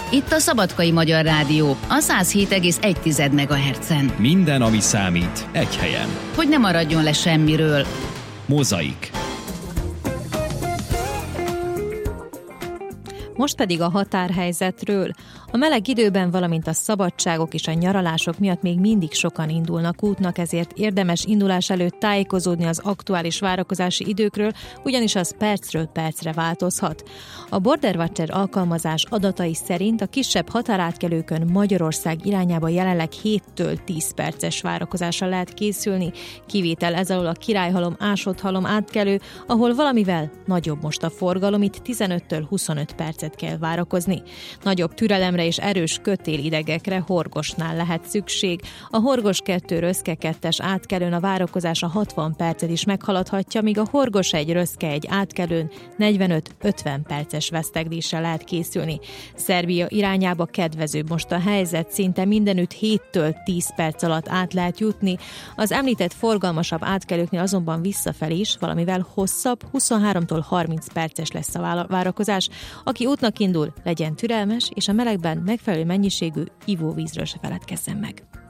Itt a Szabadkai Magyar Rádió, a 107,1 MHz-en. Minden, ami számít, egy helyen. Hogy ne maradjon le semmiről. Mozaik. Most pedig a határhelyzetről. A meleg időben, valamint a szabadságok és a nyaralások miatt még mindig sokan indulnak útnak, ezért érdemes indulás előtt tájékozódni az aktuális várakozási időkről, ugyanis az percről percre változhat. A Border Watcher alkalmazás adatai szerint a kisebb határátkelőkön Magyarország irányába jelenleg 7-től 10 perces várakozásra lehet készülni. Kivétel ez alól a Királyhalom, Ásotthalom átkelő, ahol valamivel nagyobb most a forgalom, itt 15-től 25 percet kell várakozni. Nagyobb türelemre és erős kötélidegekre Horgosnál lehet szükség. A Horgos 2 Röszke 2-es átkelőn a várakozás a 60 percet is meghaladhatja, míg a Horgos 1 Röszke 1 átkelőn 45-50 perces vesztegdésre lehet készülni. Szerbia irányába kedvezőbb most a helyzet, szinte mindenütt 7-től 10 perc alatt át lehet jutni. Az említett forgalmasabb átkelőknél azonban visszafelé is valamivel hosszabb, 23-tól 30 perces lesz a várakozás. Aki útnak indul, legyen türelmes, és a melegben megfelelő mennyiségű ivóvízről se feledkezzen meg.